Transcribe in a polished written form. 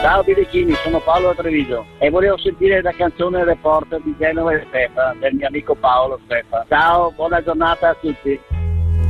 Ciao Birichini, sono Paolo da Treviso e volevo sentire la canzone Reporter di Genova e Stefano, del mio amico Paolo Stefano. Ciao, buona giornata a tutti.